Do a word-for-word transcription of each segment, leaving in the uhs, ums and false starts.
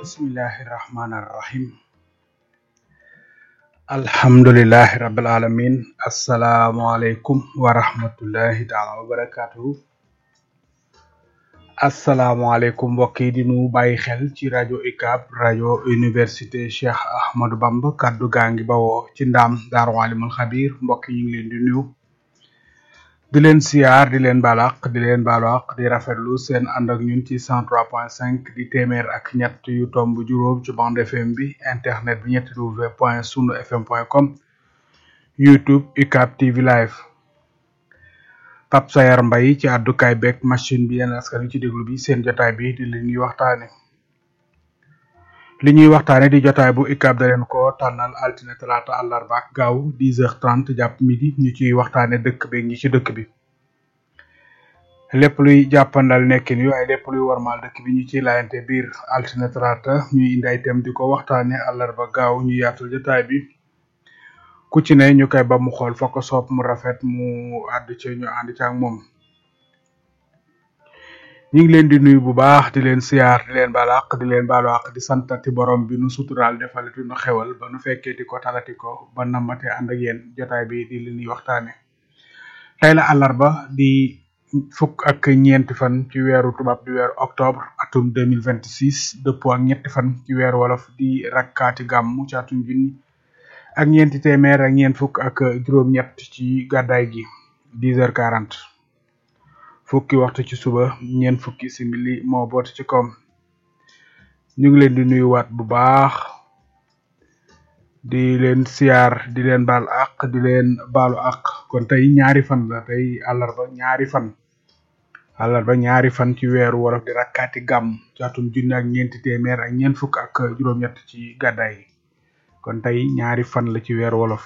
Bismillahirrahmanirrahim. Alhamdulillahi rabbil alamin. Assalamu alaikum wa rahmatullahi ta'ala wa barakatuh. Assalamu alaikum mbokk yi di nu bàyyi xel ci rajo U C A B rajo Université Cheikh Ahmadou Bamba kaddu gaangi bawoo ci ndam Daaru Alimul Xabir mbokk yi ñu ngi leen di nuyu di leen siyaar di leen balaq di leen balaq di rafetlu seen ànd ak ñun ci cent trois point cinq di téeméer ak ñett yu tomb juróom ci bande F M bi internet bi ñetti w point sunu fm point com YouTube U C A B T V live Pape Sayar Mbaye ci àddukaay beeg machine bi yéen askan wi ci déglu bi seen jotaay bi di li ñuy waxtaane li ñuy waxtaane di jotaay bu U C A B da leen ko tànnal altine talaata àllarba ak gaaw dix heures trente jàpp midi ñu ciy waxtaane dëkk beeg ñi ci dëkk bi lépp luy jàppandal nekkin yu ay lépp luy warmaal dëkk bi ñu ciy laayante biir altine talaata ñuy indi ay thème di ko waxtaane àllarba gaaw ñu yaatal jotaay bi ku ci ne ñu koy ba mu xool fa ko soob mu rafet mu àdd ci ñu ànd ci ak moom ñu ngi leen di nuyu bu baax di leen siyaar di leen balaq di leen balaq di santati borom bi nu suturaal defalati nu xewal ba nu fekkeeti ko talati ko ba namate ànd ak yéen jotaay bi di li ñuy waxtaane tey la àllarba di fukk ak ñeenti fan ci weeru tubaab di weeru octobre atum deux mille vingt-six dëppoo ak ñetti fan ci weeru wolof di rakkaati gàmmu ci atum junni ak ñeenti téeméer ak ñeent fukk ak juróom-ñett ci gàddaay gi dix heures quarante fukki waxtu ci suba ñeent fukki simili moo boot ci kom ñu ngi leen di nuyuwaat bu baax di leen siyaar di leen baal àq di leen baalu àq kon tey ñaari fan la tey àllarba ñaari fan àllarba ñaari fan ci weeru wolof di rakkaati gàmm ci atum junni ak ñeenti téeméer ak ñeent fukk ak juróom-ñett ci gàddaay gi kon tey ñaari fan la ci weeru wolof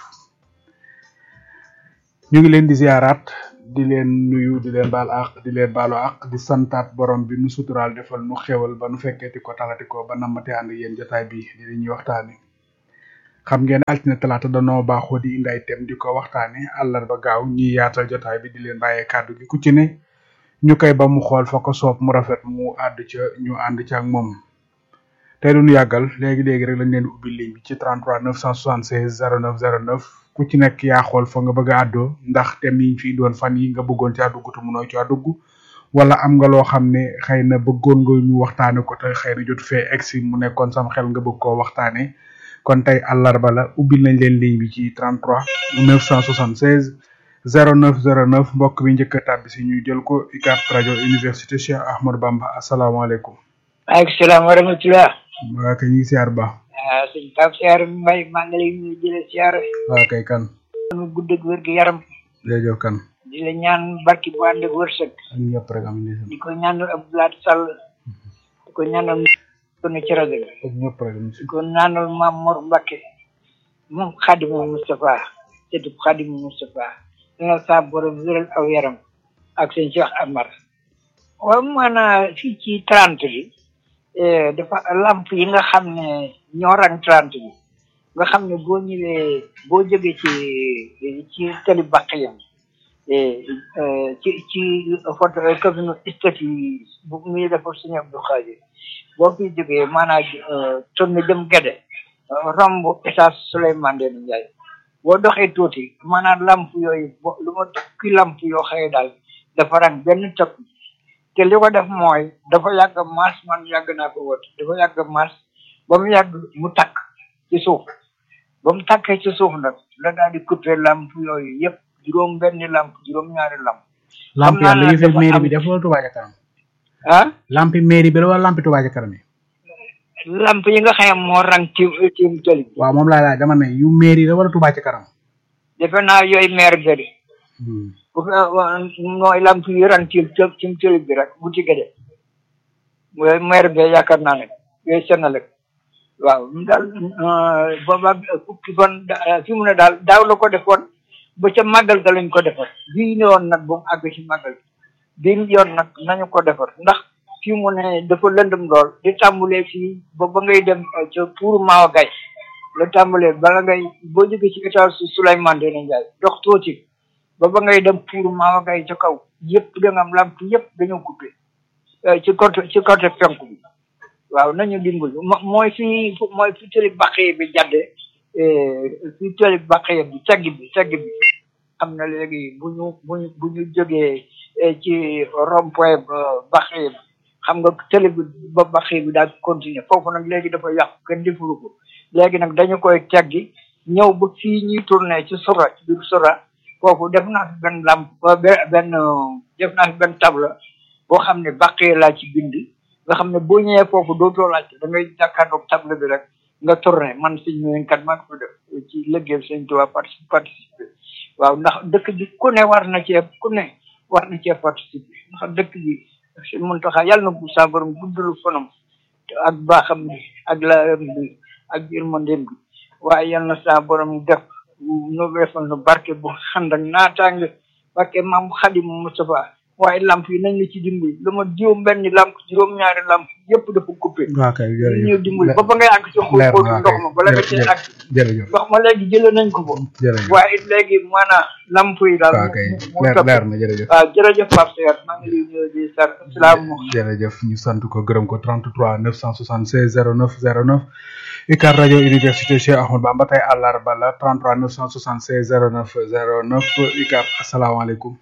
ñu ngi leen di ziaraat di leen nuyu di leen baal àq di leen baalu àq di santaat borom bi nu suturaal defal nu xewal ba nu fekkeeti ko talati ko ba namate ànd yéen jotaay bi di li ñuy waxtaane xam ngeen altine talaata danoo baaxoo di indi ay thème di ko waxtaane àllarba gaaw ñi yaatal jotaay bi di leen bàyyee kàddu gi ku ci ne ñu koy ba mu xool fa ko soob mu rafet mu àdd ca ñu ànd ca ak moom tey duñu yàggal léegi-léegi rek lañ leen ubbi ligne bi ci trente-trois neuf cent soixante-seize zéro neuf zéro neuf ku ci nekk yaa xool fa nga bëgg a àddoo ndax thème yi ñu fi doon fan yi nga bëggoon ci àddugg te mënoo ci àddugg wala am nga loo xam ne xëy na bëggoon nga ñu waxtaane ko te xëy na jotu fee egsi mu nekkoon sam xel nga bëgg koo waxtaane kon tey àllarba la ubbil nañ leen ligne bi ci trente-trois neuf cent soixante-seize zéro neuf zéro neuf mbokk bi njëkk a tàbbi si ñu jël ko U C A B rajo Université Cheikh Ahmadou Bamba asalaamaaleykum. waaleykum salaam wa rahmatulah. waa kay ñu ngi siyaar ba. ah sëñ Pape Sayar Mbaye maa ngi lay nuyu di la siyaar. waa kay kan. mu gudd ak wér gi yaram. jërëjëf kan. di la ñaan barki bu ànd ak wërsëg. ak ñëpp rek am nañu. di ko ñaanal Abdoulaye Sall. di ko ñaanal ko ne ci rajo bi. ak ñëpp rek am di ko ñaanal Mame Mor Mbacke. moom Khadimou Moustapha. surtout Khadimou Moustapha. dina saa borom wéral aw yaram. ak sëñ Cheikh Amar. waaw maanaam fii ci trente bi. dafa lamp yi nga xam ne ñoo rang trente bi nga xam ne boo ñëwee boo jógee ci ci tali bàq yam ci ci photo cabine statue bu muy defar Sëñ Abdou Khadir boo fi jógee maanaam tourné jëm Guédé romb étage Souleymane Ndéné Ndiaye boo doxee tuuti maanaam lamp yooyu bo lu ma ki lamp yoo xëy daal dafa rang benn topp te li ko def mooy dafa yàgg mars man yàgg naa ko wot dafa yàgg mars ba mu yàgg mu takk ci suuf ba mu takkee ci suuf nag la daal di coupé lamp yooyu yëpp juróom benni lamp juróom ñaari lamp lamp yi la ñu fi mairie bi def wala Touba ca kanam ah lampi mairie bi la wala lampi Touba ca kanam yi lamp yi nga xam moo rang ci ci tëli bi waaw moom laa laaj dama ne yu mairie la wala Touba ca kanam defe naa yooyu maire gëri bu mooy lamp yi ran ci ci tëli bi rek bu ci Guédé mooy maire bi yaakaar naa ne yooyu Senelec waaw ñu daal booba fukki fan fi mu ne daal daaw la ko defoon ba ca màggal ga lañ ko defar bii yoon nag ba mu àgg ci màggal bii yoon nag nañu ko defar ndax fi mu ne dafa lëndëm lool di tàmbalee fii ba ba ngay dem ca pour Maawa Gaye la tàmbalee bala ngay boo jógee ci étage Souleymane Ndéné Ndiaye dox tuuti ba ba ngay dem pour Maawa Gaye ca kaw yëpp da nga am lamp yëpp dañoo coupé ci côté ci côté penku bi waaw nañu dimbali mo mooy fi mooy fi tëli baqee bi jàdde fi tëli baqee bi tegg bi tegg bi am na léegi bu ñu bu ñu bu ñu jógee ci rond-point baqee bi xam nga tëli bi ba baqee bi daal continuer foofu nag léegi dafa yàqu kenn defaru ko léegi nag dañu koy teggi ñëw ba fii ñuy tourné ci sura ci biir sura foofu def naa fi benn lamp benn def naa fi benn table boo xam ne baqee laa ci bind nga xam ne boo ñëwee foofu dootoo laajte da ngay jàkkaarloog table bi rek nga tourné man si ñëwee kat maa ko def ci liggéey sëñ Tuubaa participer waaw ndax dëkk bi ku ne war na cee ku ne war na cee participer ndax dëkk bi si Muntaxa yàlla na bu sa borom guddalu fanam ak baaxam bi ak la bi ak yërmandeem bi waaye yàlla na sa borom def nu defal nu barke bu xand ak naataange barke maam Xaadimu Mustafaa waaye lamp yi nañ la ci dimbali lu ma juróom benn lamp juróom-ñaari lamp yëpp dafa coupé. waaw kay jërëjëf ñu dimbali ba ba ngay àgg ci xóot xóotu ndox ma bala nga cee àgg. jërëjëf ndox ma léegi jëlee nañ ko ko. jërëjëf waaye léegi maanaam lamp yi daal. waaw kay leer leer na jërëjëf. waaw jërëjëf Pape Seydou maa ngi lay nuyu di sar asalaamaaleykum. jërëjëf ñu sant ko gërëm ko trente-trois neuf cent soixante-seize zéro neuf zéro neuf UCAB rajo université Cheikh Ahmadou Bamba tey àllarba la trente-trois neuf cent soixante-seize zéro neuf zéro neuf UCAB asalaamaaleykum.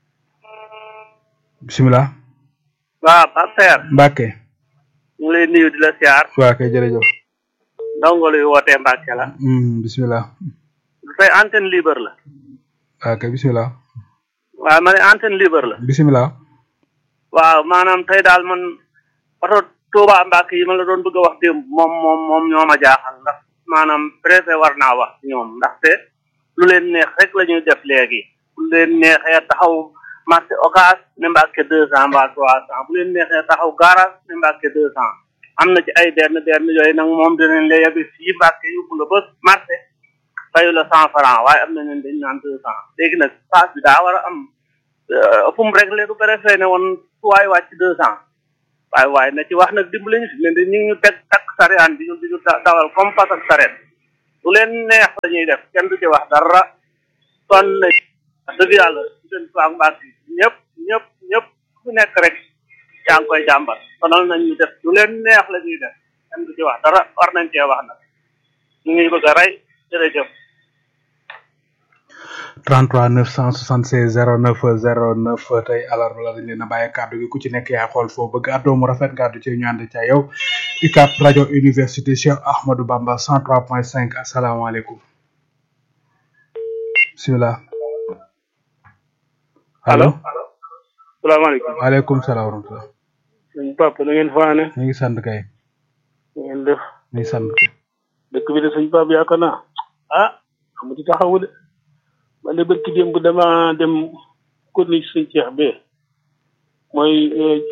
bisimilah. waaw Pape Seydou. Mbacke. ñu ngi lay nuyu di la siyaar. waaw kay jërëjëf. ndongo luy wootee Mbacke la. bisimilah. du tey antenne libre la. waaw kay bisimilah. waaw ma ne antenne libre la. bisimilah. waaw maanaam tey daal man oto Touba Mbacke yi ma la doon bëgg a wax démb moom moom moom ñoo ma jaaxal ndax maanaam préfet war naa wax ñoom ndaxte lu leen neex rek la ñuy def léegi lu leen neexee taxaw marché Ocass ne Mbacke deux cent mbaa trois cent bu leen neexee taxaw garage ne Mbacke deux cent am na ci ay benn benn yooyu nag moom dinañ la yebbi fii Mbacke yóbbu la ba marché fayu la cent franc waaye am na ñun dañ naan deux cent léegi nag paas bi daa war a am fu mu réglé du préfet ne woon waay wàcc deux cent waaye waaye na ci wax nag dimbali ñu fi ne ñu ngi ñu teg takk sariyaan di ñu di ñu dawal comme fas ak sareet lu leen neex la ñuy def kenn du ci wax dara kon nag dëgg yàlla seen faak mbaak yi ñëpp ñëpp ñëpp ku nekk rek yaa ngi koy jàmbat sonal nañ ñu def lu leen neex la ñuy def kenn du ci wax dara war nañ cee wax nag ñu ngi bëgg a rey jërëjëf trente-trois neuf cent soixante-seize zéro neuf zéro neuf tey alarba la dañ leen a bàyyi kàddu gi ku ci nekk yaay xool foo bëgg àddoo mu rafet kàddu ci ñu ànd ca yow UCAB rajo université Cheikh Ahmadou Bamba cent trois point cinq asalaamaaleykum bisimilah. allo. salaamaaleykum. waaleykum salaam wa rahmatulah. sëñ Pape na ngeen faane. ñu ngi sant kay. ñu ngeen def. ñu ngi sant. dëkk bi de sëñ Pape yaakaar naa ah amu ci taxawu de. man de bërki démb dama dem corniche sëñ Cheikh bee mooy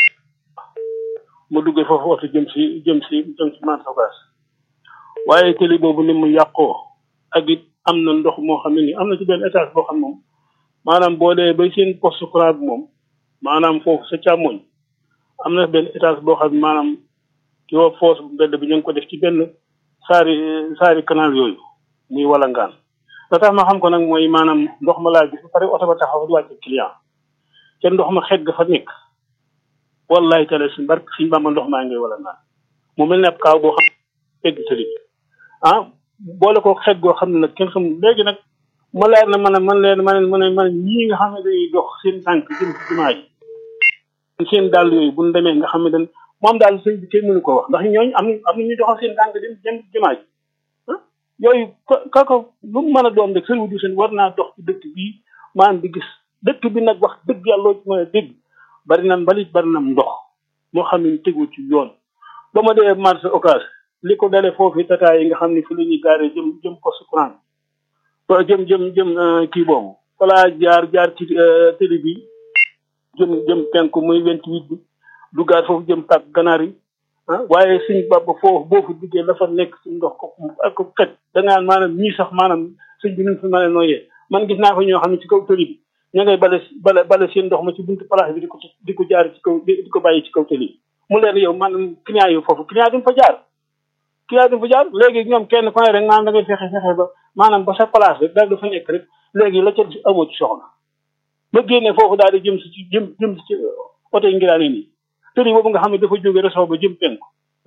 mu duggee foofu oto jëm si jëm si jëm si marché Ocass waaye télé boobu ni mu yàqoo ak it am na ndox moo xam ne ni am na ci benn étage boo xam moom maanaam boo dee bay seen poste courant bi moom maanaam foofu sa càmmoñ am na benn étage boo xam ne maanaam ki woo foos mbedd bi ñu ngi ko def ci benn saari saari canal yooyu muy walangaan la tax ma xam ko nag mooy maanaam ndox ma laa gis ba pare oto ba taxaw di wàcce client ca ndox ma xet ga fa nekk wallahi tale si barke suñ bamba ndox maa ngi wala naan mu mel ne ab kaaw boo xam tegg sëri ah boole ko xet goo xam ne nag kenn xam léegi nag ma leer na man a man leer man man man ñii nga xam ne dañuy dox seen tànk jëm ci jumaa yi seen dàll yooyu bu ñu demee nga xam ne dañ moom daal sëñ bi kenn mënu ko wax ndax ñooñu am am na ñuy doxal seen tànk dem jëm ci jumaa yi yooyu ka ko lu mu mën a doon rek sëriñ du seen war naa dox ci dëkk bii maanaam di gis dëkk bi nag wax dëgg yàlla loo ci mën a dégg bari na mbalit bari na ndox moo xam ne tegu ci yoon ba ma dee marché Ocass li ko dalee foofu tata yi nga xam ne fi la ñuy gaaree jëm jëm poste courant ba jëm jëm jëm kii boobu falaa jaar jaar ci télé bi jëm jëm penku muy vingt-huit bi du gaar foofu jëm tàkk ganaar yi ah waaye suñ baba foofu boo fa diggee la fa nekk ci ndox ko ak ko kat da ngaan maanaam ñii sax maanaam sëñ bi nuñ fi mën a nooyee man gis naa fa ñoo xam ne ci kaw tëli bi ña ngay bale bale bale seen ndox ma ci buntu place bi di ko di ko jaar ci kaw di ko bàyyi ci kaw tëli bi mu leen yow maanaam client yi foofu client duñ fa jaar client duñ fa jaar léegi ñoom kenn ku ne rek maanaam da ngay fexe fexe ba maanaam ba sa place rek daal dafa nekk rek léegi la ca amoo ci soxla ba génne foofu daal di jëm si ci jëm jëm si ci oto yi ngiraane nii tëri boobu nga xam ne dafa jóge réseau ba jëm penku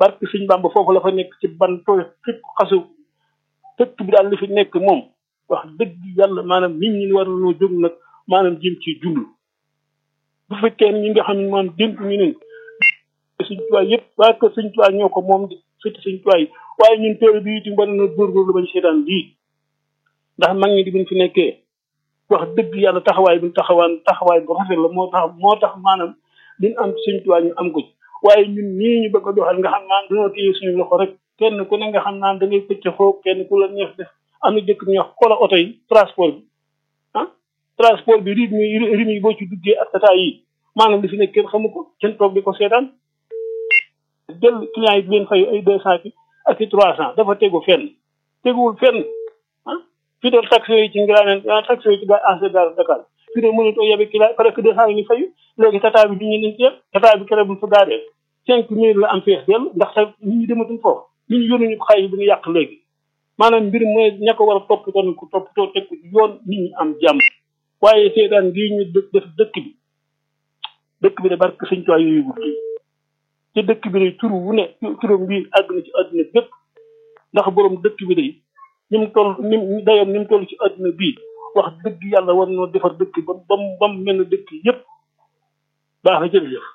barke sëñ Bamba foofu la fa nekk ci ban tooy fépp xasu dëkk bi daal li fi nekk moom wax dëgg yàlla maanaam nit ñi war nañoo jóg nag maanaam jëm ci jublu bu fekkee ñi nga xam ne moom dénk ñu ne sëñ Tuubaa yëpp waa kër sëñ Tuubaa ñoo ko moom di sëti sëñ Tuubaa yi waaye ñun teelu bi itam war na góorgóorlu bañ seetaan lii ndax mag ñi di buñ fi nekkee wax dëgg yàlla taxawaay bi taxawaan taxawaay bu rafet la moo tax moo tax maanaam liñ am sëñ Tuubaa ñu am ko ci waaye ñun nii ñu bëgg a doxal nga xam naan dañoo téye suñu loxo rek kenn ku ne nga xam naan da ngay pëcc xoog kenn ku la neex def am na jëkk ñu wax xoola oto yi transport bi ah transport bi rythme yi rythme yi boo ci duggee ak tata yi maanaam li fi nekk kenn xamu ko kenn toog di ko seetaan jël client yi di leen fay ay deux cent ki ak i trois cent dafa tegu fenn teguwul fenn ah fii doon taxe yi ci ngiraaneen taxe yi ci gaa ancien gare Dakar fii doon mënatoo yebe client parce que deux cent yi ñu fayu léegi tata bi ñu leen ci yeb tata bi keroog bu fa gaaree cinq mille la am fees dellu ndax sa nit ñi dematul foofu nit ñi yónnuñu ko xaalis bi ñu yàq léegi maanaam mbir mooy ña ko war a toppatoo nañ ko toppatoo teg ko ci yoon nit ñi am jàmm waaye seetaan gii ñu def dëkk bi dëkk bi de barke sëñ Tuubaa yooyu wut ci dëkk bi de turu wu ne turam bii àgg na ci àdduna bépp ndax borom dëkk bi de ni mu toll ni mu dayoom ni mu toll ci àdduna bii wax dëgg yàlla war noo defar dëkk ba ba mu ba mu mel ne dëkk yëpp baax na jërëjëf.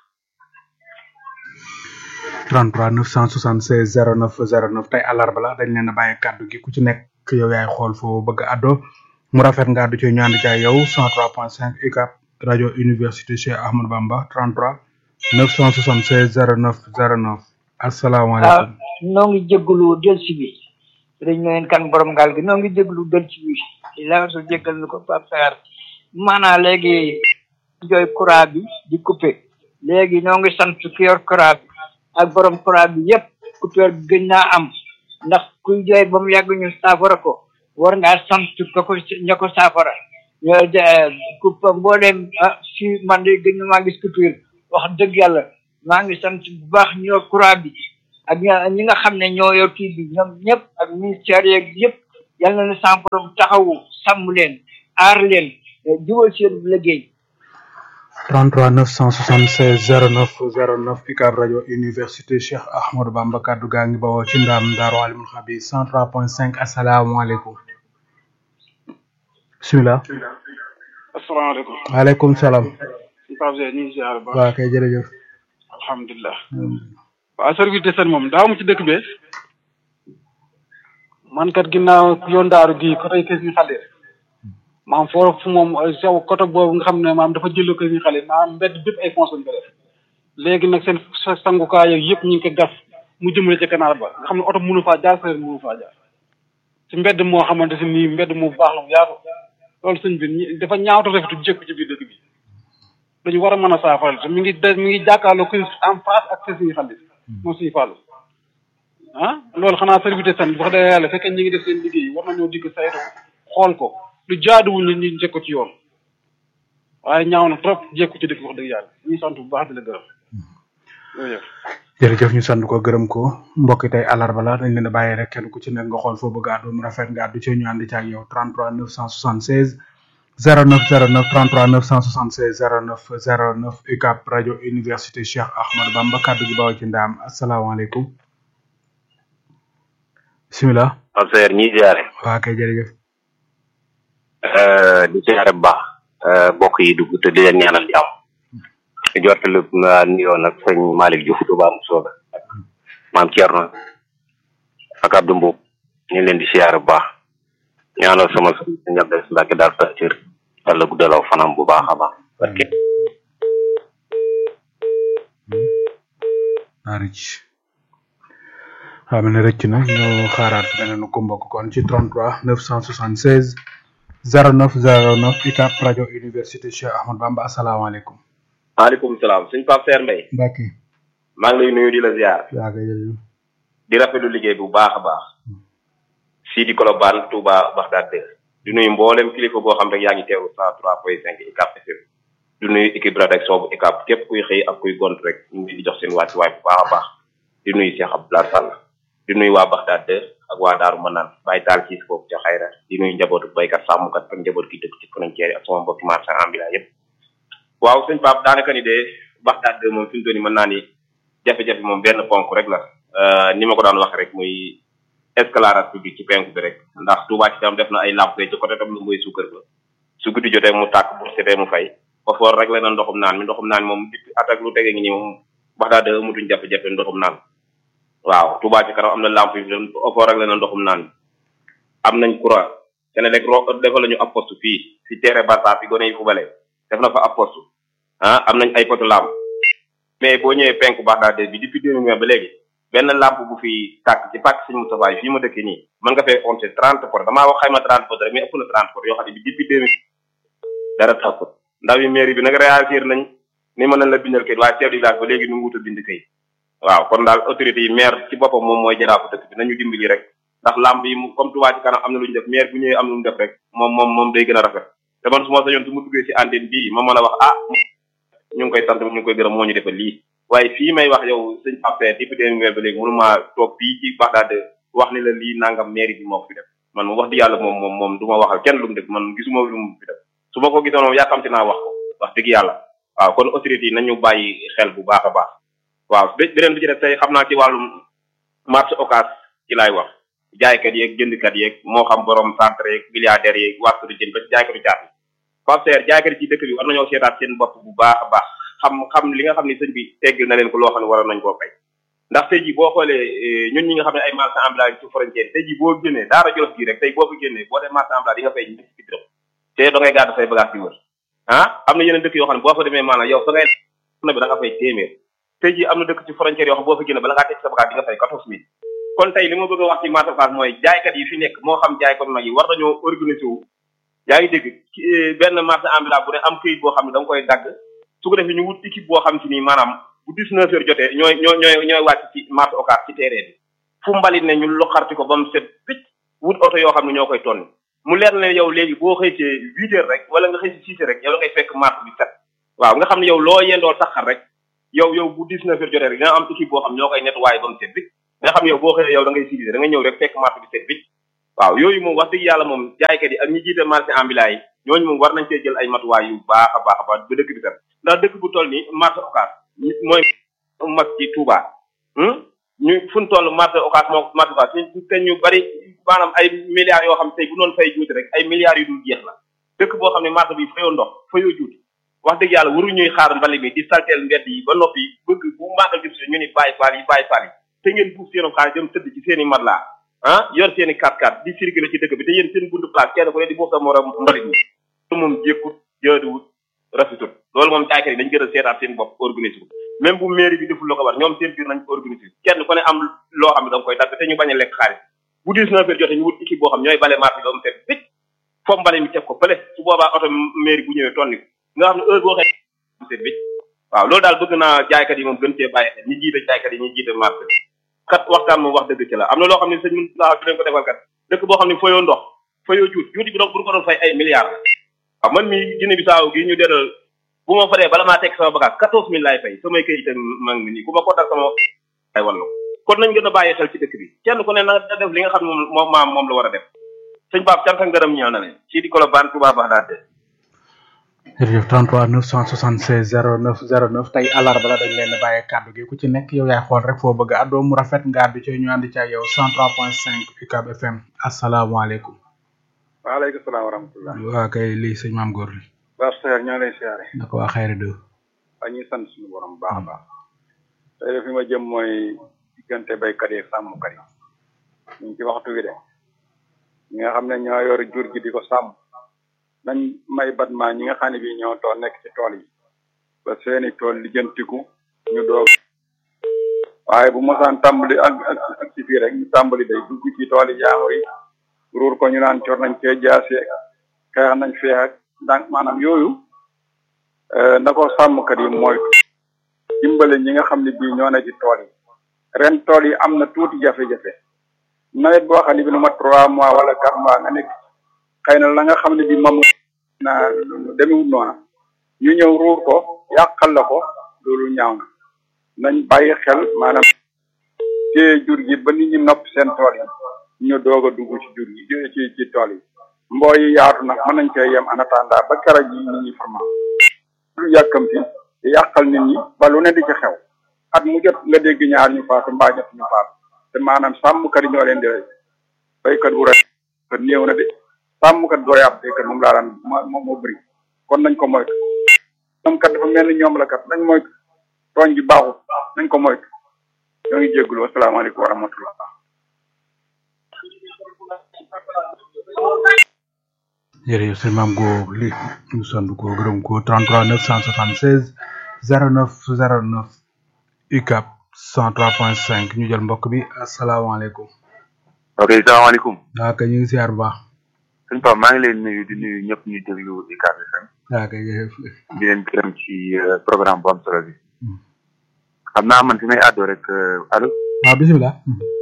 trente-trois neuf cent soixante-seize zéro neuf zéro neuf tey àllarba la dañ leen a bàyyi kàddu gi ku ci nekk yow yaay xool foo bëgg a àddoo mu rafet nga àddu ci ñu ànd ca yow cent trois point cinq U C A B rajo université Cheikh Ahmadou Bamba trente-trois neuf cent soixante-seize zéro neuf zéro neuf asalaamaaleykum. noo ngi jégalu delsi bi dañ leen kan borom gaal gi noo ngi jégalu delsi bi ci la so jégal na ko Pape Sarr maanaam léegi jooy courant bi di coupé léegi noo ngi sant ki yor courant bi ak borom courant bi yëpp coupeur bi gën naa am ndax kuy jooy ba mu yàgg ñu saafara ko war ngaa sant ko ko ña ko saafara ñoo coupe mbooleem si man de gën maa gis coupure wax dëgg yàlla maa ngi sant bu baax ñu yor courant bi ak ñi nga xam ne ñoo yor kii bi ñoom ñëpp ak ministère yeeg yëpp yal na leen sama borom taxawu sàmm leen aar leen jubal seen liggéey. trente-trois neuf cent soixante-seize zéro neuf zéro neuf U C A B rajo université Cheikh Ahmadou Bamba kaddu gaa ngi bawoo ci ndaam Daaru Alimul Xabiir cent trois point cinq asalaamaaleykum. bisimilah. asalaamaaleykum. waaleykum salaam. Pape Seye ñu ngi ziar ba. waaw kay jërëjëf. alhamdulilah. waaw service de sen moom daaw mu ci dëkk be man kat ginnaaw yoon daaru gi côté kër ñu xale maam foofu moom sew côté boobu nga xam ne maam dafa jëloo kër ñu xale maam mbedd bépp ay fonds lañ ko def léegi nag seen sangukaay yeeg yëpp ñu ngi ko gas mu jëmale ca canal ba nga xam ne oto mënu faa jaar sa mënu faa jaar ci mbedd moo xamante si nii mbedd mu baax la mu yaatu loolu sëñ bi dafa ñaawta rafetu jëkk ci biir dëkk bi dañu war a mën a saafara te mi ngi de mi ngi jàkkaarloo kër en face ak kër suñu xale moom suñu fàllu ah loolu xanaa service de santé wax dëgg yàlla fekkee ñu ngi def seen liggéey war nañoo dikk saytu ko xool ko lu jaaduwul ñu ñu njëkk ko ci yoon waaye ñaaw na trop jekku ci dëkk wax dëgg yàlla ñu sant bu baax di la gërëm jërëjëf jërëjëf ñu sant ko gërëm ko mbokki tey àllarba la dañ leen a bàyyi rek kenn ku ci nekk nga xool foo bëgg a àddu mu rafet nga àddu ci ñu ànd ci ak yow trente-trois neuf cent soixante-seize zéro neuf zéro neuf trente-trois neuf cent soixante-seize zéro neuf zéro neuf U C A B rajo université Cheikh Ahmadou Bamba kaddu gi bawoo ci ndaam asalaamaaleykum bisimilah. Pape Seye ñi ziare. waa kay jërëjëf. di ziare bu baax mbokk yi dugg te di leen ñaanal jàmm di jottali nuyoo nag sëñ Malick Diouf Touba Moussa ak maam Thierno ak Abdou Mbow ñu leen di ziare bu baax ñaanal sama sëñ ñëpp des Mbacke daal facture wala guddalaw fanam bu baax a baax parce que arich xam ne rëcc na ñu xaaraat beneen ko mbokk kon ci trente-trois neuf cent soixante-seize zéro neuf zéro neuf U C A B rajo université Cheikh Ahmadou Bamba asalaamaaleykum. maaleykum salaam sëñ Pape Seye Mbaye Mbacke maa ngi lay nuyu di la ziar yaa kay jërëjëf di rafetlu liggéey bu baax a baax fii di Colobane Touba Bagdad di nuyu mboolem kilifa boo xam rek yaa ngi teewlu cent trois point cinq U C A B F M di nuyu équipe rédaction bu U C A B képp kuy xëy ak kuy gont rek ñu ngi di jox seen wàccuwaay bu baax a baax di nuyu Cheikh Abdoulaye Sall di nuyu waa Bagdad ak waa Daaru Manaan Baye Tall ci foofu ca Xayra di nuyu njabootu baykat sàmmkat ak njaboot gi dëkk ci frontière ak sama mbokki marchand ambulant yëpp waaw sëñ Pape daanaka ni de Bagdad moom fi mu toll nii mën naa ni jafe-jafe moom benn ponk rek la ni ma ko daan wax rek muy éclairage public ci penku bi rek ndax Touba ci tam def na ay lampe ci côté tam lu ngoy suukar ba su guddi jotee mu tàkk pour setee mu fay fofor rek la na ndoxum naan mi ndoxum naan moom depuis attaque lu tege ngi nii moom wax daa de amutuñ jafe-jafe ndoxum naan waaw Touba ci kanam am na lampe yi fofor rek la na ndoxum naan am nañ courant Senelec ro defal lañu ab poste fii fi terre bassa fi gone yi fu bale def na fa ab poste ah am nañ ay poto lampe mais boo ñëwee penku baax daa de bi depuis deux mille ba léegi benn lampe bu fi tàkk ci pàcc Sëñ Moustapha yi fii ma dëkk nii mën nga fay compter trente pot damaa wax xayma trente pot rek mais ëpp na trente pot yoo xam ne bi depuis deux mille dara tàkkut ndaw yi mairie bi nag réagir nañ ni mën nañ la bindal kayit waaye chef du village ba léegi nu ngi wut a bind kayit waaw kon daal autorité yi maire ci boppam moom mooy jaraafu dëkk bi nañu dimbali rek ndax lampe yi mu comme Touba ci kanam am na lu ñu def maire bu ñëwee am lu mu def rek moom moom moom day gën a rafet te man su ma sañoon su mu duggee ci antenne bii ma mën a wax ah ñu ngi koy sant ñu ngi koy gërëm moo ñu defal lii waaye fii may wax yow sëñ Pape depuis deux mille ba léegi mënuma toog fii ci Baxdaad wax ni la lii nangam mairie bi moo fi def man moom wax di yàlla moom moom moom du ma waxal kenn lu mu def man gisuma lu mu fi def su ma ko gisoon moom yàkkamti naa wax ko wax dëgg yàlla waaw kon autorité yi nañu bàyyi xel bu baax a baax waaw beneen bi ci def tey xam naa ci wàllum marché occas ci laay wax jaaykat yeeg jëndkat yeeg moo xam borom centre yeeg milliardaires yeeg wàllu jën ba jaaykatu caat yi Pape Serre jaaykat yi ci dëkk bi war nañoo seetaat seen bopp bu baax a baax xam xam li nga xam ne sëñ bi tegg na leen ko loo xam ne waroon nañ koo fay ndax tey jii boo xoolee ñun ñi nga xam ne ay marchand ambulant ci frontière tey jii boo génnee daara Jolof gii rek tey boo fi génnee boo dee marchand ambulant di nga fay ñetti fukki dërëm te da ngay gàddu say bagage yi wër ah am na yeneen dëkk yoo xam ne boo fa demee maanaam yow fa ngay na bi da nga fay téeméer tey jii am na dëkk ci frontière yoo xam boo fa génnee bala ngaa teg sa bagage di nga fay quatorze mille kon tey li ma bëgg a wax ci marché occas mooy jaaykat yi fi nekk moo xam jaaykat nag yi war nañoo organiser wu yaa ngi dégg benn marchand ambulant bu ne am këyit boo xam ne da nga koy dagg su ko defee ñu wut équipe boo xam ci nii maanaam bu dix-neuf heures jotee ñooy ñooy ñooy ñooy wàcc ci marché occas ci terrain bi fu mbalit ne ñu loxarti ko ba mu set picc wut oto yoo xam ne ñoo koy tonni mu leer ne yow léegi boo xëy ci huit heures rek wala nga xëy ci six heures rek yow da ngay fekk marché bi set waaw nga xam ne yow loo yendoo taxar rek yow yow bu dix-neuf heures jotee rek dina am équipe boo xam ñoo koy nettoyé ba mu set picc nga xam ne yow boo xëyee yow da ngay civilisé da ngay ñëw rek fekk marché bi set picc waaw yooyu moom wax dëgg yàlla moom jaaykat yi ak ñi jiite marché ambulant yi ñooñu moom war nañ cee jël ay matuwaay yu baax a baax a baax ba dëkk bi tam ndax dëkk bu toll nii marché occas mooy mag ci Touba ñu fu ñu toll marché occas moo marché occas te ñu bari maanaam ay milliards yoo xam tey bu noonu fay juuti rek ay milliards yu dul jeex la dëkk boo xam ne marché bi fayoo ndox fayoo juuti wax dëgg yàlla waru ñuy xaar mbali mi di salteel mbedd yi ba noppi bëgg bu maagal jub si ñu ni bàyyi faal yi bàyyi faal yi te ngeen buuf seenum xaalis dem tëdd ci seen i matelas ah yor seen i quatre-quatre di circuler ci dëkk bi te yéen seen buntu place kenn ku ne di buuf sa morom mbalit mi moom jékkut jaaduwut rafetut loolu moom jaaykat yi dañ gën a seetaat seen bopp organiser même bu mairie bi deful la ko war ñoom seen biir nañ ko organiser kenn ku ne am loo xam ne da nga koy dagg te ñu bañ a lekk xaalis bu dix-neuf heures jotee ñu wut équipe boo xam ñooy bale marché ba mu set picc foofu mbale mi teg ko fële su boobaa oto mairie bu ñëwee tonni ko nga xam ne heure boo xee mu set picc waaw loolu daal bëgg naa jaaykat yi moom gën cee bàyyi xel ñi jiite jaaykat yi ñi jiite marché kat waxtaan moom wax dëgg ci la am na loo xam ne sëñ mun laa fi leen ko defal kat dëkk boo xam ne fayoo ndox fayoo juut juuti bi donc bu ko doon fay ay milliards la waaw man mii Guinée Bissau gi ñu deral bu ma faree bala maa tekk sama bagage quatorze mille laay fay samay këyit maa ngi nii ku ma ko dal sama ay wallu kon nañ gën a bàyyi xel ci dëkk bi kenn ku ne na nga def li nga xam ne moom moom maam moom la war a def sëñ Pape cant ak ngërëm ñëw na leen ci di Colobane Touba Baxdaad jërëjëf trente-trois neuf cent soixante-seize zéro neuf zéro neuf tey alarba la dañ leen bàyyee kàddu gi ku ci nekk yow yaay xool rek foo bëgg a àddoo mu rafet nga àddu ci ñu ànd ci ak yow cent trois point cinq U C A B F M asalaamaaleykum. waaleykum salaam wa rahmatulah. waa kay lii sëñ maam góor li. Baas Seer ñoo lay siyaare. naka waa xayri do. waa ñuy sant suñu borom bu baax a baax. tey de fi ma jëm mooy diggante béykat yi sàmmkat yi. ñu ngi ci waxtu wi de. ñi nga xam ne ñoo yor jur gi di ko sàmm. nañ may batma ñi nga xam ne bii ñoo toog nekk ci tool yi. ba seeni tool lijjantiku ñu doog. waaye bu mosaan tàmbali ak ak ak ci fii rek ñu tàmbali day dugg ci tool yi jaamur yi. ruur ko ñu naan cor nañ cee jaase xeex nañ fee ak donc maanaam yooyu na ko sàmmkat yi mooy dimbale ñi nga xam ne bii ñoo ne ci tool yi ren tool yi am na tuuti jafe-jafe nawet boo xam ne bi nu ma trois mois wala quatre mois nga nekk xëy na la nga xam ne bi mamu na demewut noona ñu ñëw ruur ko yàqal la ko loolu ñaaw na nañ bàyyi xel maanaam téye jur gi ba nit ñi nopp seen tool yi ñu doog a dugg ci jur gi ci ci tool yi mboo yi yaatu nag mën nañ cee yem en attendant ba keroog yi nit ñi format lu yàkkamti di yàqal nit ñi ba lu ne di ci xew at mu jot nga dégg ñaar ñu faatu mbaa ñett ñu faatu te maanaam sàmmkat yi ñoo leen di rey béykat bu rey kat néew na de sàmmkat boo yàpp béykat moom laa daan moo moo bëri kon nañ ko moytu ñoom kat dafa mel ni ñoom la kat nañ moytu tooñ gi baaxul nañ ko moytu ñoo ngi jéggulu asalaamaaleykum wa rahmatullah jërëjëf sëñ Mame Go li ñu sant ko gërëm ko trente-trois neuf cent soixante-seize zéro neuf zéro neuf U C A B cent trois point cinq ñu jël mbokk bi asalaamaaleykum. ok salaamaaleykum. waaw kay ñu ngi siyaar bu baax. sëñ Pape maa ngi leen nuyu di nuyu ñëpp ñuy déglu U C A B F M. waaw kay jërëjëf. di leen gërëm ci programme bu am solo bi. xam naa man fi may àddoo rek allo. waaw bisimilah.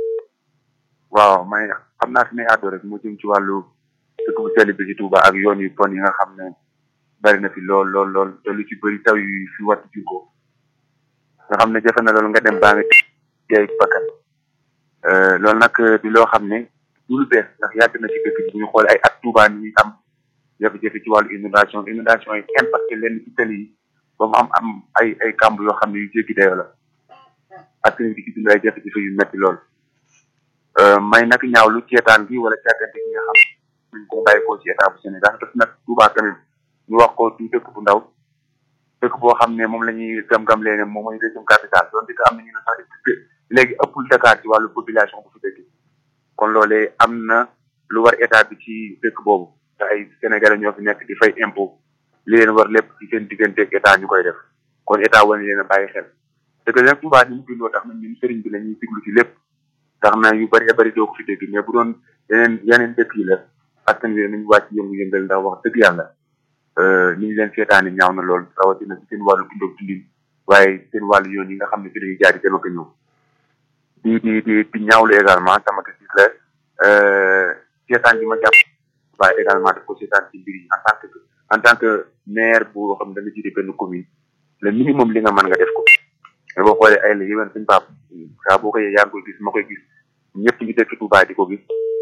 waaw may xam naa fi may àddoo rek mu jëm ci wàllu dëkk bu sell bi ci Touba ak yoon yu bon yi nga xam ne bari na fi lool lool lool te lu ci bëri taw yu fi wattu ji ko nga xam ne jafe na loolu nga dem baa nga jaay bakkan loolu nag di loo xam ne du lu bees ndax yàgg na ci dëkk bi bu ñu xool ay at Touba ni ñuy am jafe-jafe ci wàllu inondation inondation yi impacté leen ci tali yi ba mu am am ay ay kàmb yoo xam ne yu jéggi dayoo la ak di ci dund ay jafe-jafe yu metti lool may nag ñaaw lu ceetaan gi wala càggante gi nga xam nañ ko bàyyi ko ci état bu Sénégal daf nag Touba tamit ñu wax ko du dëkk bu ndaw dëkk boo xam ne moom la ñuy gam-gam lee ne moom mooy deuxième capitale doon dëkk am na ñu ne sax léegi ëppul Dakar ci wàllu population bu fi dëkk kon loolee am na lu war état bi ci dëkk boobu te ay Sénégalais ñoo fi nekk di fay impôt li leen war lépp ci seen digganteeg état ñu koy def kon état wane leen a bàyyi xel dëgg nag Touba ni mu bindoo tax na ñun sëriñ bi la ñuy diglu ci lépp tax na yu bari bari doo ko fi dégg mais bu doon yeneen yeneen dëkk yi la askan wi nañu wàcc yëngu-yëngal ndax wax dëgg yàlla ni ñu leen seetaani ñaaw na lool rawatina ci seen wàllu dundoo dundin waaye seen wàllu yoon yi nga xam ne fi dañuy jaari dem ak ñëw di di di di ñaawlu également sama gis la seetaan bi ma jàpp waaye également daf ko seetaan ci mbir yi en tant que en tant que maire bu xam ne da nga jiite benn commune le minimum li nga mën nga def ko mais boo xoolee ay la yéwén suñu pap saa boo koy yaa ngi koy gis ma koy gis ñëpp ñu dëkk Touba di ko gis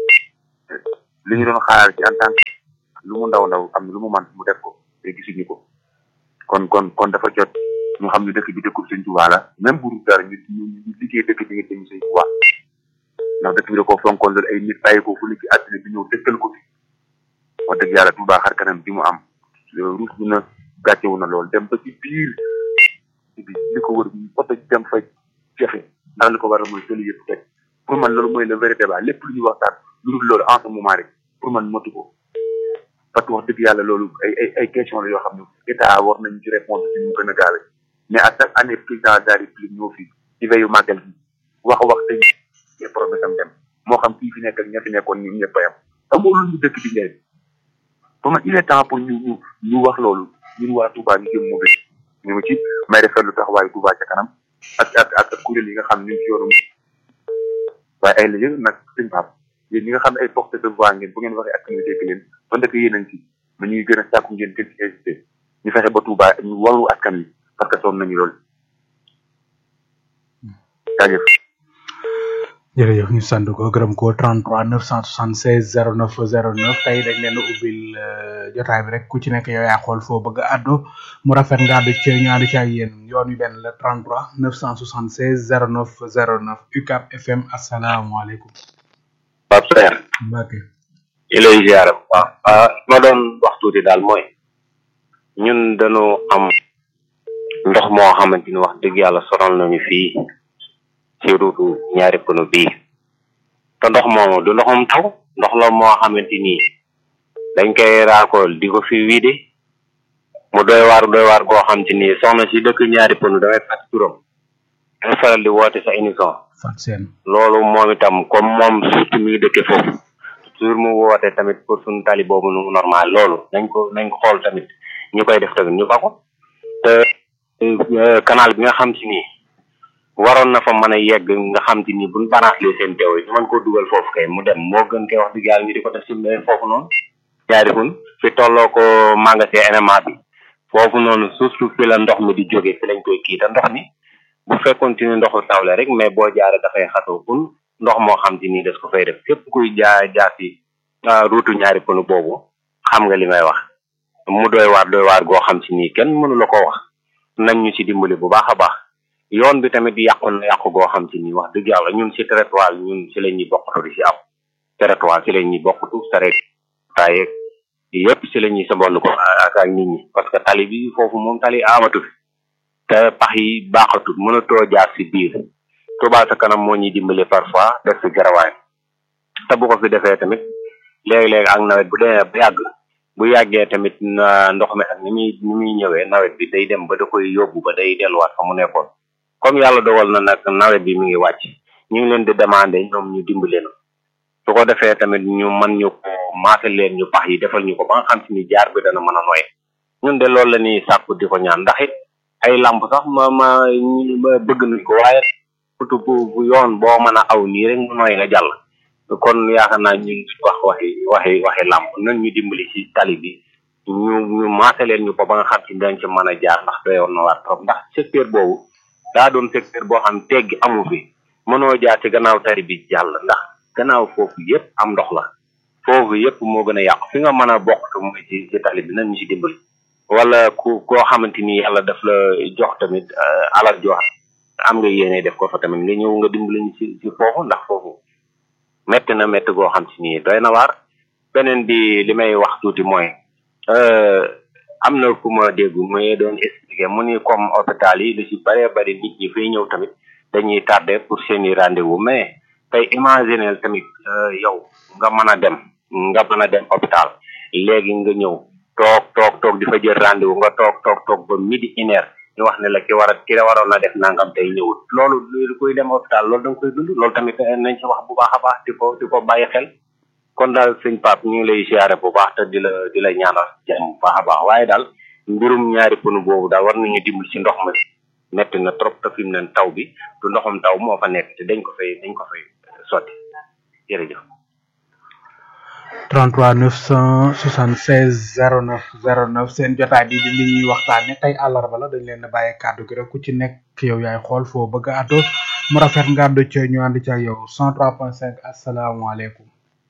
li ñu doon xaaral ci en tant que lu mu ndaw ndaw am na lu mu man mu def ko te gisuñu ko kon kon kon dafa jot ñu xam ne dëkk bi dëkkul Sëñ Touba la même bu dul dara ñu ñu liggéey dëkk bi nga jëm Sëñ Touba ndax dëkk bi da koo fonkoon loolu ay nit bàyyi ko fu nekk ci àddina bi ñëw dëkkal ko fi wax dëgg yàlla Touba xar kanam bi mu am ruus bi na gàccewu na lool dem ba ci biir bi li ko wër oto dem fa jafe ndax li ko waral mooy tëli yëpp teg pour man loolu mooy le vrai débat lépp lu ñuy waxtaan lu dul loolu en ce moment rek pour man motu ko parce que wax dëgg yàlla loolu ay ay ay question la yoo xam ne état war nañu ci répondre ci ñu gën a gaawee mais à chaque année président de la république ñoo fi ci veyu màggal gi wax wax tey les promesses am dem moo xam kii fi nekk ak ña fi nekkoon ñun ñëpp a yam amoo lu ñu dëkk bi njëriñ pour man il est temps pour ñu ñu ñu wax loolu ñun waa Touba ñu jëm mu ñu ngi ci may rafetlu taxawaayu Touba ca kanam ak ak ak kuréel yi nga xam ne ñu ngi ci yoonu waaye ay la yëg nag sëñ Pape yéen ñi nga xam ne ay porte de voix ngeen bu ngeen waxee ak ñu dégg leen ba ndëkk yéen nañ ci mais ñu ngi gën a sàkku ngeen gën ci insisté ñu fexe ba Touba ñu wallu askan wi parce que soom nañu lool jaajëf jërëjëf ñu sant ko gërëm ko trente-trois neuf cent soixante-seize zéro neuf zéro neuf tey dañ leen a ubbil jotaay bi rek ku ci nekk yow yaa xool foo bëgg a àddu mu rafet nga àddu ci ñu àddu ci ak yéen yoon wi benn la trente-trois neuf cent soixante-seize zéro neuf zéro neuf U C A B F M asalaamaaleykum. Pape Saer. Mbacke. di lay ziar bu baax. ah ma doon wax tuuti daal mooy ñun dañoo am ndox moo xamante ni wax dëgg yàlla sonal nañu fii. ci ruutu ñaari pono bii te ndox moomu du ndoxum taw ndox la moo xamante ni dañ koy raakool di ko fi wiide mu doy waar doy waar goo xam te ni soxna si dëkk ñaari pono damay fàtt turam day faral di woote sa émission fat seen loolu moom itam comme moom surtout mi ngi dëkke foofu toujours mu woote tamit pour suñu tali boobu nu normal loolu nañ ko nañ ko xool tamit ñu koy def tamit ñu ba ko te canal bi nga xam si nii waroon na fa mën a yegg nga xam te ni buñ banaaslee seen teew yi mën koo dugal foofu kay mu dem moo gën koy wax dëgg yàlla ñu di ko def si foofu noonu jaari fun fi tolloo ko magasin N M A bi foofu noonu surtout fi la ndox mi di jóge fi lañ koy kii te ndox mi bu fekkoon ci ni ndoxu taw la rek mais boo jaaree dafay xatoo kun ndox moo xam te ni des ko fay def képp kuy jaa jaar si ruutu ñaari pënu boobu xam nga li may wax mu doy waar doy waar goo xam si nii kenn mënu la ko wax nañ ñu ci dimbali bu baax a baax yoon bi tamit yàqu na yàqu goo xam ci ni wax dëgg yàlla ñun ci territoire ñun ci la ñuy bokkatu di ci am territoire ci la ñuy bokkatu sareet taayeeg yëpp ci la ñuy sabonn ko ak ak nit ñi parce que tali bi foofu moom tali amatu fi te pax yi baaxatul mënatoo jaar ci biir Touba ca kanam moo ñuy dimbali parfois def ci garawaay te bu ko fi defee tamit léeg-léeg ak nawet bu demee ba yàgg bu yàggee tamit ndox mi ak ni muy ni muy ñëwee nawet bi day dem ba da koy yóbbu ba day delluwaat fa mu nekkoon comme yàlla dogal na nag nawet bi mi ngi wàcc ñu ngi leen di demander ñoom ñu dimbali na su ko defee tamit ñu mën ñu ko maasal leen ñu pax yi defal ñu ko ba nga xam si ni jaar bi dana mën a noy ñun de loolu la ñuy sàkku di ko ñaan ndax it ay lamp sax ma ma bëgg nañ ko waaye surtout bu yoon boo mën a aw nii rek mu noy nga jàll kon yaakaar naa ñu wax waxi waxi waxi lamp nan ñu dimbali ci tali bi ñu ñu maasal leen ñu ko ba nga xam si dañ ci mën a jaar ndax doyoon na waar trop ndax secteur boobu daa doon secteur boo xam teggi amu fi mënoo jaar ci gannaaw tali bi jàll ndax gannaaw foofu yëpp am ndox la foofu yëpp moo gën a yàqu fi nga mën a bokk te mooy ci ci tali bi nañ ñu ci dimbali wala ku koo xamante ni yàlla daf la jox tamit alal jox am nga yéene def ko fa tamit nga ñëw nga dimbali ñu ci ci foofu ndax foofu metti na metti goo xam si nii doy na waar beneen bi li may wax tuuti mooy am na ku ma dégg mooy doon expliquer mu ni comme hôpital yi lu ci bëree bëri nit ñi fiy ñëw tamit dañuy tardé pour seeni rendez-vous mais tey imaginer tamit yow nga mën a dem nga mën a dem hôpital léegi nga ñëw toog toog toog di fa jël rendez-vous nga toog toog toog ba midi une heure ñu wax ne la ki war a ki la waroon a def nangam tey ñëwul loolu lu koy dem hôpital loolu da nga koy dund loolu tamit nañ ci wax bu baax a baax di ko di ko bàyyi xel kon daal sëñ Pape ñu ngi lay siyaare bu baax te di la di la ñaanal jàmm bu baax a baax waaye daal mbirum ñaari pënu boobu daal war nañu dimbali ci ndox ma metti na trop te fi mu ne taw bi du ndoxam taw moo fa nekk te dañ ko fay dañ ko fay sotti jërëjëf trente-trois neuf cent soixante-seize zéro neuf zéro neuf seen jotaay bi di li ñuy waxtaane tey àllarba la dañ leen a bàyyi kàddu gi rek ku ci nekk yow yaay xool foo bëgg a àddoo mu rafet nga àddu ci ñu ànd ci ak yow cent trois point cinq asalaamaaleykum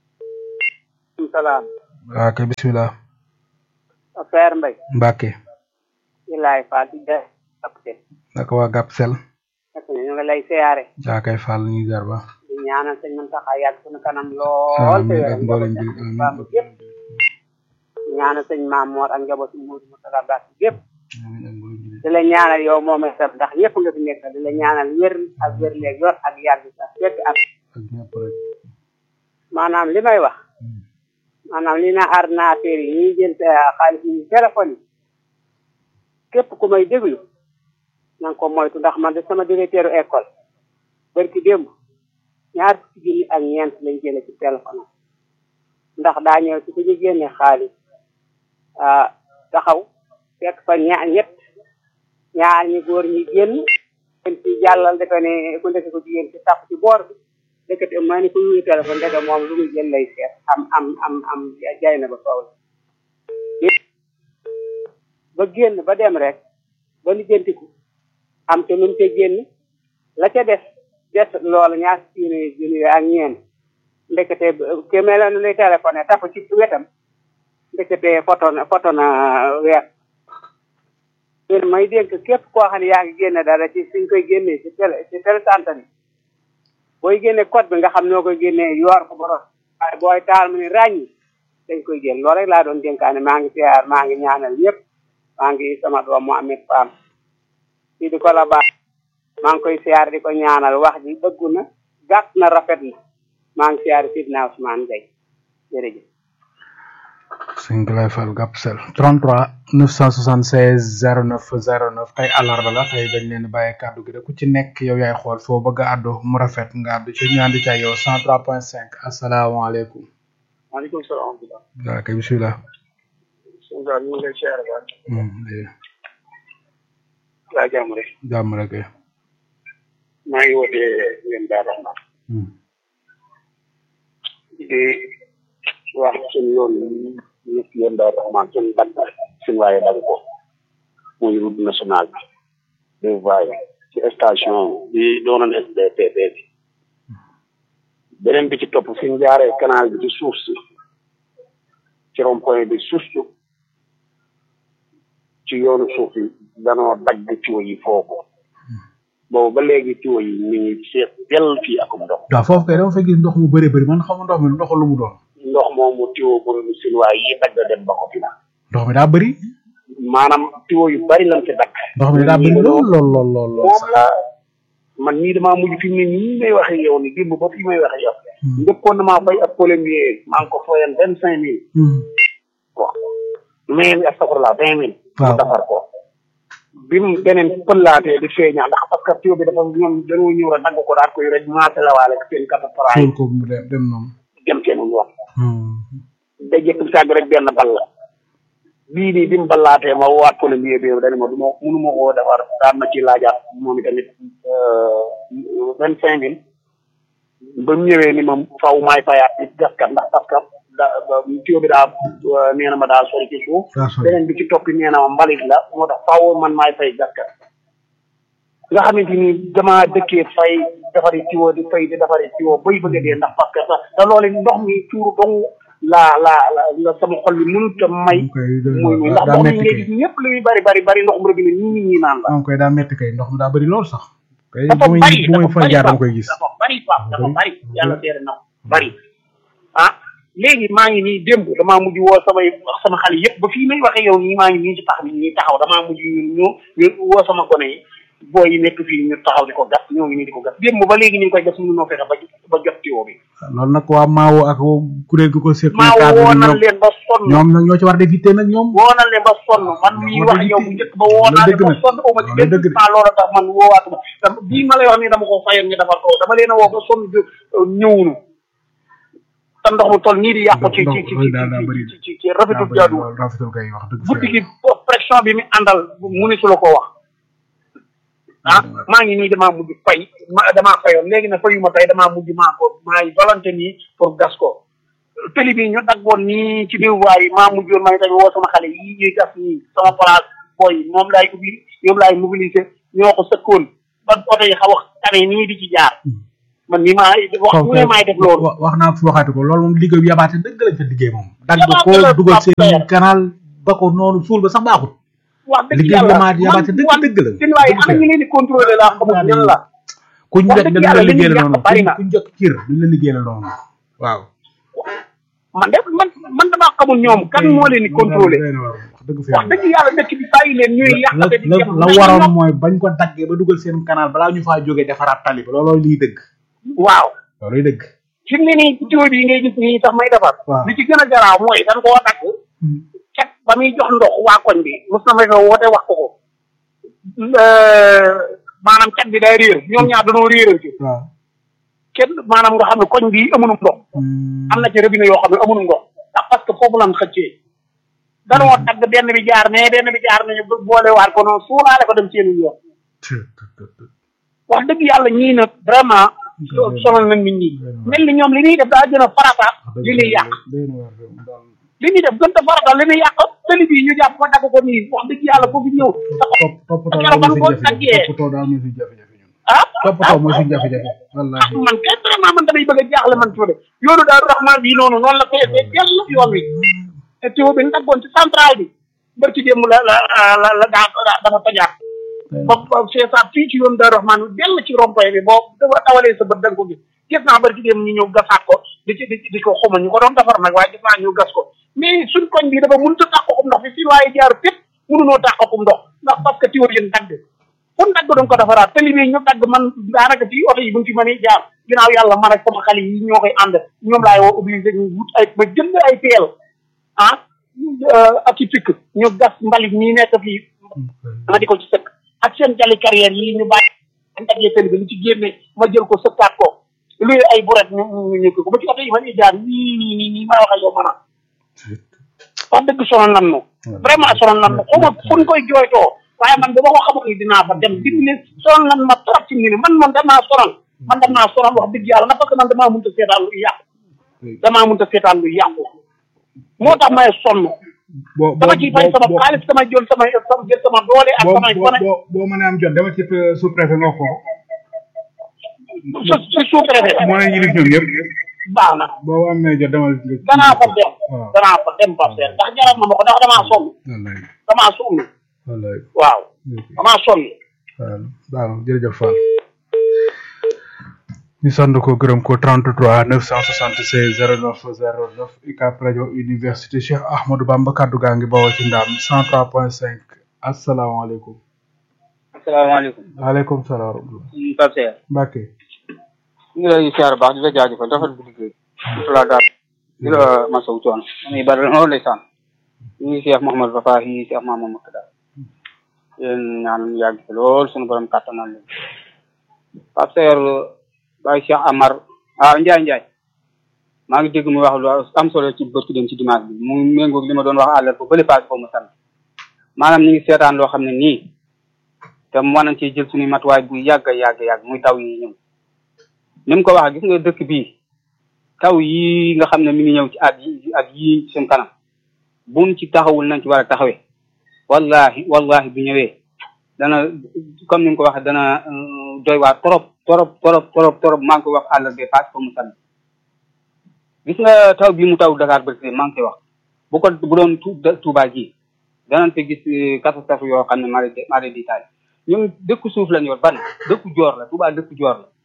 salaam waaw kay bismillah affaire mbay Mbacke ilaay Fall di def Gapsel naka waa Gapsel ñu ngi lay siyaare jaa kay Fall ñu jar ba di ñaanal sëñ Muntaxa yàgg suñu kanam lool te ak mboolem bi yëpp ñaanal sëñ Maam Moor ak njabootu Muudu Mustafaa Mbàkke yëpp di la ñaanal yow moom itam ndax ñëpp nga fi nekk di la ñaanal wér ak wér leeg yor ak yàgg sax fekk ak maanaam li may wax maanaam li na ordinateur yi ñuy jël xaalis yi téléphone yi képp ku may déglu na nga ko moytu ndax man de sama directeur école barki démb ñaar fukki junni ak ñeent lañ jële ci téléphone ndax daa ñëw ci ku ñu génne xaalis taxaw fekk fa ñaar ñett ñaar ñi góor ñi génn leen ci jàllal defe ne ku ndeke ko jigéen ci tàpp ci boor bi ndekete maa ni ko yuy téléphone ndeke moom lu muy jël lay seet am am am am jaay na ba soow ba génn ba dem rek ba lijjantiku am te nun te génn la ca des des loolu ñaar junni junni ak ñeent ndekete ke mel nu lay téléphoné tapp ci wetam ndekete photo na photo na weer yéen may dénk képp koo xam ne yaa ngi génne dara ci suñ koy génnee ci télé ci télé santani booy génne code bi nga xam noo koy génnee yor ko borom waaye booy taal mu ne ràññi dañ koy génn loolu rek laa doon dénkaane maa ngi siyaar maa ngi ñaanal ñëpp maa ngi sama doom Mohamed Fam ci di ko la baax maa ngi koy siyaar di ko ñaanal wax ji dëggu na gàtt na rafet na maa ngi siyaar Sidna Ousmane Gueye jërëjëf sëñ Galaye Fall Gapsel trente-trois neuf cent soixante-seize zéro neuf zéro neuf tey àllarba la tey dañ leen bàyyi kàddu gi rek ku ci nekk yow yaay xool foo bëgg a àddu mu rafet nga àddu ci ñu ànd ca yow cent trois point cinq asalaamaaleykum maaleykum salaam waaw kay bismillah sëñ Ba ñu ngi lay siyaare ba laa jàmm rek jàmm rek maa ngi wootee ngeen daal wax di wax suñu yoon ñëpp yoon daal raxmaan suñu dagg suñu waaye dagg ko muy route nationale bi deux voies ci station bi doonoon S D P P bi beneen bi ci topp fi ñu jaaree canal bi ci suuf si ci rond point bi suuf si ci yoonu suuf yi danoo dagg ci yi foofu boobu ba léegi tuyau yi mi ngi seet del fii akum ndox waaw foofu kay dama fay gis ndox mu bëri bëri man xamu ndox mi ndox lu mu doon ndox moomu tuyau bu sinuwaa yi dagg dem ba ko fi na ndox mi daa bëri maanaam tuyau yu bari lañ ci dagg ndox mi daa bëri lool lool lool lool moom la man nii damaa mujj fi mu ne nii may waxe yow ni démb ba fi may waxe yow njëkkoon na maa fay ak plombier maa ngi ko fayan vingt cinq mille waaw mais astafurlah vingt mille mu defar ko bi mu beneen pëllaatee di feeñaa ndax parce que tuyau bi dafa ñoom dañoo ñëw rek dagg ko daal koy rek maase la waale ak seen kata paraay ko mu dem dem noonu dem seen yoon da jëkk sàgg rek benn ball la bii nii bi mu ballaatee ma waat plombier bi dañ ma du ma mënu ma koo defar daan na ci laajaat moom itamit vingt cinq mille ba mu ñëwee ni ma faw maay fayaat ci gaskat ndax parce que da tuyau bi daa nee na ma daa sori ci suuf beneen bi ci toppi nee na ma mbalit la moo tax faw man maay fay gaskat nga xamante ni dama dëkkee fay defari tuyau di fay di defari tuyau bay bëgg a dee ndax parce que sax te loolu ndox mi tuuru dong la la la sama xol bi mënut a may muy muy ndax ndox mi léegi ñëpp lu muy bari bari bari ndox mu robinet nii nit ñi naan la am koy daa metti kay ndox mi daa bëri lool sax kay dafa bari bu muy fa jaar dama koy gis dafa bari fa dafa bari yàlla seere na bari ah léegi maa ngi nii démb damaa mujj woo samay sama xale yëpp ba fii may waxee yow nii maa ngi nii ci tax bi nii taxaw damaa mujj ñu ñu woo sama gone yi booy yi nekk fii ñu taxaw di ko gas ñoo ngi nii di ko gas démb ba léegi ñu ngi koy gas mënu noo fexe ba ba jot tuyau bi loolu nag waa Maawo ak kuréel gi ko seet Maawo woo nañ leen ba sonn ñoom nag ñoo ci war a def yitte nag ñoom woo nañ leen ba sonn man mii wax yow bu njëkk ba woo naa leen ba sonn uma ci benn temps loolu tax man woowaatuma bii ma lay wax nii dama ko fayoon ñu defar ko dama leen a woo ba sonn ñëwunu te ndox mu toll nii di yàqu ci ci ci ci ci ci rafetul jaadu rafetul kay wax dëgg guddi gi pression bi mi àndal mu ni su la ko wax ah maa ngi nii damaa mujj fay ma damaa fayoon léegi nag fayuma tey damaa mujj maa ko maay volonté nii pour gas ko tëli bi ñu daggoon nii ci biir waay yi maa mujjoon may tamit woo sama xale yi ñuy gas nii sama place booy moom laay ubbi ñoom laay mobiliser ñoo ko sëkkoon ba oto yi xaw a tane nii di ci jaar man nii maa wax mu ne maay def loolu wax naa fi waxaati ko loolu moom liggéey bi yabaate dëgg lañ fa liggéey moom dagg ko dugal seen canal ba ko noonu suul ba sax baaxut wax dëgg yàlla man yabaate dëgg dëgg la seen waaye ana ñu leen di contrôler laa xamul ñan la kuñ jot dañ la liggéey la noonu kuñ jot cir duñ la liggéey la noonu waaw man de man man damaa xamul ñoom kan moo leen di contrôler wax dëgg yàlla dëkk bi bàyyi leen ñuy yàqate di dem la waroon mooy bañ ko daggee ba dugal seen canal balaa ñu faa jógee defaraat tali ba looloo liy dëgg waaw looluy dëgg fi mu ne nii tuyau bi ngay gis nii sax may defar li ci gën a garaaw mooy dañ koo dagg cat ba muy jox ndox waa koñ bi mos na ma woote wax ko ko maanaam cat bi day réer ñoom ñaar dañoo réerante kenn maanaam nga xam ne koñ bi amunum ndox am na ci robinet yoo xam ne amunum ndox ndax parce que foofu lan xëccee danoo dagg benn bi jaar ne benn bi jaar nañu boole waat ko noonu suulaale ko dem seeni yoon wax dëgg yàlla ñii nag vraiment sonal nañ nit ñi mel ni ñoom li ñuy def daa gën a farata li ñuy yàq li ñuy def gën a farata li ñuy yàq tëli bi ñu jàpp ko dagg ko nii wax dëgg yàlla foofu ñëw toppatoo ban ko daggee ah toppatoo mooy suñu jafe-jafe wallaahi man kay vraiment man damay bëgg a jaaxle man tuuti yoonu Daaru Rahman bi noonu noonu la feesee dell yoon wi te tuyau bi daggoon ci central bi barki démb la la la la daa dafa tojaat ba c'est ça fii ci yoonu Daaru Rahman bi dell ci rond-point bi boo dafa tawalee sa bët da nga ko gis gis naa barki démb ñu ñëw gasaat ko di ci di di ko xuma ñu ko doon defar nag waaye gis naa ñu gas ko mais suñ koñ bi dafa mënut a tàqakum ndox bi fii waaye jaar fépp mënunoo tàqakum ndox ndax parce que tuyau yi dagg kon dagg doon ko defaraat tali bi ñu dagg man daanaka ci oto yi buñ fi mënee jaar ginnaaw yàlla man ak sama xale yi ñoo koy ànd ñoom laay woo obligé ñu wut ay ba jënd ay teel ah ak ci pikk ñu gas mbalit ñi nekk fii ma di ko ci sëkk ak seen jali carrière yi ñu bàyyi daggee tali bi lu ci génne ma jël ko sëkkaat ko luy ay buret ñu ñu ñu ko ba ci oto yi mënee jaar nii nii nii nii maa wax ak yow man a wax dëgg sonal nan nu vraiment sonal nan nu xuma fu ñu koy jooytoo waaye man dama ko xamul ni dinaa fa dem di ne sonal nan ma trop ci ni man man damaa sonal man damaa sonal wax dëgg yàlla na parce que man damaa mënut a seetaan lu yàqu damaa mënut a seetaan lu yàqu moo tax may sonn dama ciy fay sama xaalis sama jël sama sama jël sama doole ak sama gone boo boo mënee am jot dama ci sous préfet nga ko su sous préfet moo leen yilif ñoom yëpp baax na boo amee jot dama danaa fa dem danaa fa dem Pape Sène ndax jaral na ma ko ndax damaa sonn damaa sonn waaw damaa sonn waaw waaw jërëjëf Fall ñu sant ko gërëm ko trente-trois neuf cent soixante-seize zéro neuf zéro neuf U C A B rajo université Cheikh Ahmadou Bamba kaddu gaa ngi bawoo ci ndaam cent trois point cinq asalaamaaleykum. asalaamaaleykum. waaleykum salaam wa rahmatulah. Pape Seye. Mbacke. ñu ngi lay siyaar baax di la jaajëfal dafa du liggéey. di la daal di la masawu coono. ñu bari loolu lay sànn. ñu ngi Cheikh Mouhamadou Fafa yi Cheikh Mamadou Moutada. yéen ñaan yàgg fi lool suñu borom kàttanal leen. Pape Seye Baye Cheikh Amar ah Ndiaye Ndiaye maa ngi dégg muy wax lu am solo ci bët dem ci dimanche bi mu méngoog li ma doon wax àllar ba bële paase ko mu sànn maanaam ñu ngi seetaan loo xam ne nii te mu nañ cee jël suñuy matuwaay bu yàgg yàgg yàgg muy taw yi ñëw ni mu ko wax gis nga dëkk bii taw yi nga xam ne mi ngi ñëw ci at yi at yii suñ kanam buñ ci taxawul nañ ci war a taxawee wallahi wallahi bu ñëwee dana comme ni mu ko waxee dana doy waar trop trop trop trop trop maa ngi koy wax àll bi paase ko mu sànni gis nga taw bi mu taw Dakar ba maa ngi koy wax bu ko bu doon Touba gi danañ fi gis catastrophe yoo xam ne mari mari di taal ñun dëkku suuf lañ yor ban dëkku joor la Touba dëkku joor la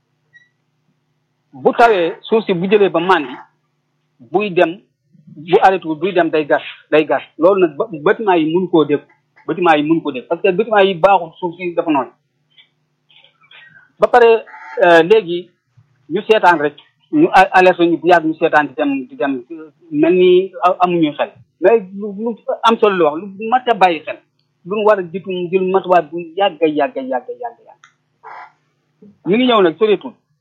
bu tawee suuf si bu jëlee ba mandi buy dem bu arrêté buy dem day gas day gas loolu nag bâtiment yi mun koo def bâtiment yi mun koo def parce que bâtiment yi baaxul suuf si dafa nooy ba pare léegi ñu seetaan rek ñu alerte ñu bu yàgg ñu seetaan di dem di dem mel ni amuñu xel mais lu lu am solo la wax lu mat a bàyyi xel lu mu war a jiitu mu jël matuwaay bu yàgg yàgg yàgg yàgg yàgg ñu ngi ñëw nag soreetul